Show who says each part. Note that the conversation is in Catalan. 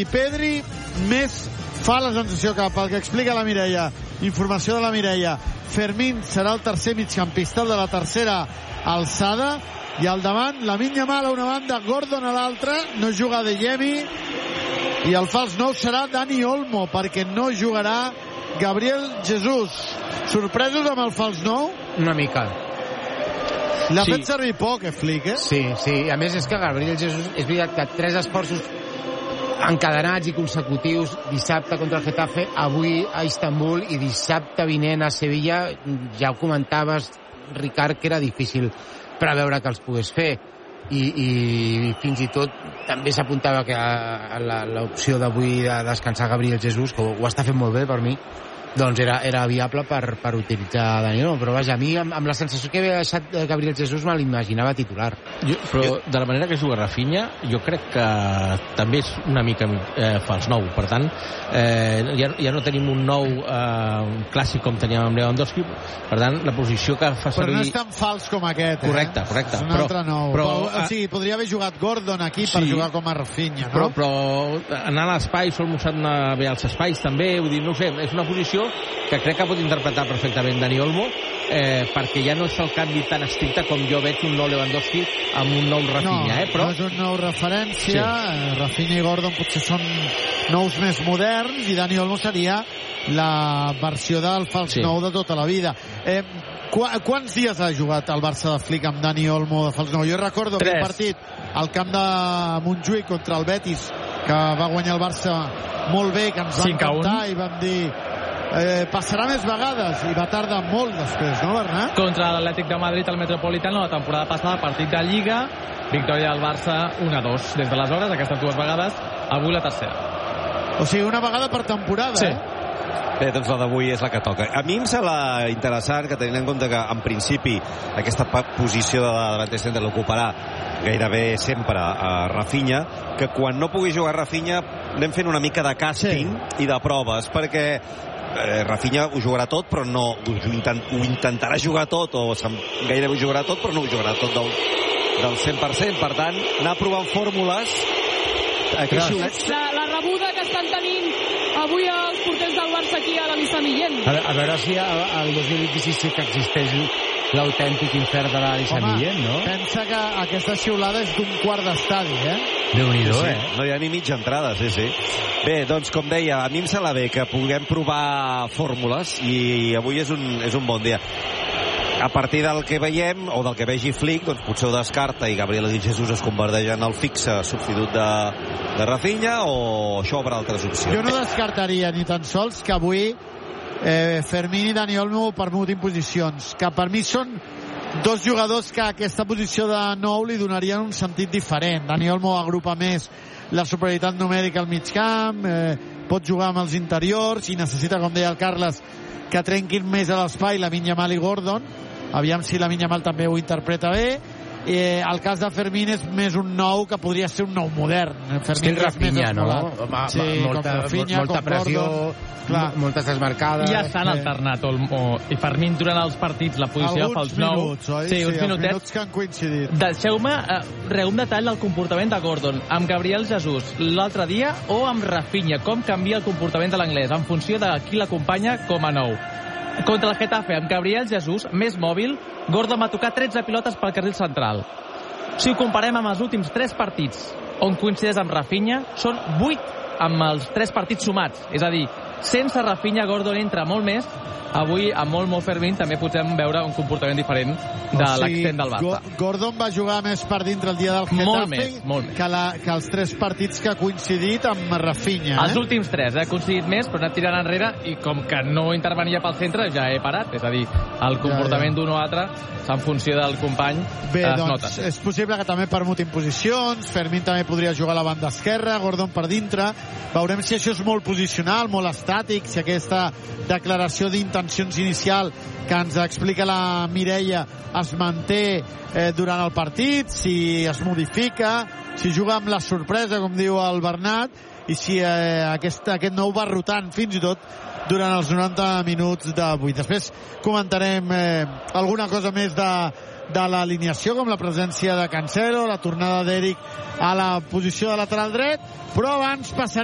Speaker 1: Xavi Pedri, més fa la sensació que, pel que explica la Mireia, informació de la Mireia, Fermín serà el tercer migcampista de la tercera alçada, i al davant Lamine Yamal a una banda, Gordon a l'altra, no juga De Jemi, i el fals 9 serà Dani Olmo, perquè no jugarà Gabriel Jesús. Sorpresos amb el fals 9?
Speaker 2: Una mica.
Speaker 1: L'ha fet servir poc, Flick, eh?
Speaker 2: Sí. A més, és que Gabriel Jesús, és veritat que 3 esforços encadenats i consecutius, dissabte contra el Getafe, avui a Istanbul i dissabte vinent a Sevilla. Ja ho comentaves, Ricard, que era difícil preveure que els pogués fer, i fins i tot també s'apuntava que l'opció d'avui de descansar Gabriel Jesús, que ho està fent molt bé per mi, doncs era viable per utilitzar Daniel, però vaja, a mi amb la sensació que havia deixat Gabriel Jesús me l'imaginava titular.
Speaker 3: Però de la manera que juga Rafinha, jo crec que també és una mica fals 9, per tant ja no tenim un 9 clàssic com teníem amb Lewandowski, per tant la posició que fa servir...
Speaker 1: Però no és tan fals com aquest,
Speaker 3: correcte.
Speaker 1: És un altre 9. O sigui, podria haver jugat Gordon aquí per jugar com a Rafinha, no?
Speaker 3: Però anar a l'espai, sol mostrar bé als espais també, vull dir, no ho sé, és una posició que crec que pot interpretar perfectament Dani Olmo, perquè ja no és el canvi tan estricte com jo veig un nou Lewandowski amb un nou Rafinha. Però...
Speaker 1: no és un nou referència, Rafinha i Gordon potser són nous més moderns, i Dani Olmo seria la versió del fals 9 de tota la vida. Quants dies ha jugat el Barça de Flick amb Dani Olmo de fals 9? Jo recordo aquell partit al camp de Montjuïc contra el Betis, que va guanyar el Barça molt bé, que ens va encantar, i vam dir passarà més vegades, i va tardar molt després, no, Bernat?
Speaker 4: Contra l'Atlètic de Madrid al Metropolitano la temporada passada, partit de Lliga, victòria del Barça 1-2. Des d'aleshores, aquestes 2 vegades, avui la tercera.
Speaker 1: O sigui, una vegada per temporada,
Speaker 4: sí.
Speaker 5: Bé, doncs la d'avui és la que toca. A mi em sembla interessant que, tenint en compte que en principi aquesta posició de davanter centre l'ocuparà gairebé sempre a Rafinha, que quan no pugui jugar Rafinha anem fent una mica de càsting i de proves, perquè Rafinha ho jugarà tot, però no ho intentarà jugar tot, o gairebé ho jugarà tot, però no ho jugarà tot del 100%. Per tant, anar provant fórmules.
Speaker 6: La rebuda que estan tenint avui els porters del Barça aquí a la Lissa Millén.
Speaker 2: A veure si el 2026 sí que existeix l'autèntic infern de la Lissa Millén, no?
Speaker 1: Pensa que aquesta xiulada és d'un quart d'estadi,
Speaker 2: Déu-n'hi-do,
Speaker 5: No hi ha ni mitja entrada, sí. Bé, doncs, com deia, a mi em sembla bé que puguem provar fórmules, i avui és un bon dia. A partir del que veiem, o del que vegi Flick, doncs potser ho descarta i Gabriel Jesús es converteix en el fixe substitut de Rafinha, o això obre altres opcions.
Speaker 1: Jo no descartaria ni tan sols que avui Fermín i Dani Olmo permutin posicions, que per mi són 2 jugadors que a aquesta posició de 9 li donarien un sentit diferent. Dani Olmo agrupa més la superioritat numèrica al mig camp, pot jugar amb els interiors, i necessita, com deia el Carles, que trenquin més a l'espai Lamine Yamal i Gordon. Aviam si Lamine Yamal també ho interpreta bé. El cas de Fermín és més un 9 que podria ser un 9 modern.
Speaker 2: Estil Rafinha, no? Molta pressió, moltes desmarcades.
Speaker 4: Ja s'han alternat Olmo i Fermín durant els partits, la posició de fals 9.
Speaker 1: Minuts, oi?
Speaker 4: Sí, uns minutets.
Speaker 1: Minuts que han coincidit.
Speaker 4: Deixeu-me un detall del comportament de Gordon amb Gabriel Jesús l'altre dia, o amb Rafinha. Com canvia el comportament de l'anglès en funció de qui l'acompanya com a 9. Contra el Getafe, amb Gabriel Jesús més mòbil, Gordon va tocar 13 pilotes pel carril central. Si ho comparem amb els últims 3 partits on coincideix amb Rafinha, són 8 amb els 3 partits sumats. És a dir, sense Rafinha, Gordon entra molt més. Avui, amb Olmo Fermín, també podem veure un comportament diferent de l'accent del Barça.
Speaker 1: Gordon va jugar més per dintre el dia del Getafe que els 3 partits que ha coincidit amb Rafinha.
Speaker 4: Els últims 3, ha coincidit més, però ha anat tirant enrere, i com que no intervenia pel centre, ja he parat. És a dir, el comportament d'un o altre, en funció del company, es nota.
Speaker 1: És possible que també permutin posicions. Fermín també podria jugar a la banda esquerra, Gordon per dintre. Veurem si això és molt posicional, molt estàtic, si aquesta declaració d'intencions inicial que ens explica la Mireia es manté durant el partit, si es modifica, si juga amb la sorpresa, com diu el Bernat, i si aquest nou va rotant fins i tot durant els 90 minuts d'avui. Després comentarem alguna cosa més de l'alineació, com la presència de Cancelo, la tornada d'Eric a la posició de lateral dret, però abans passarem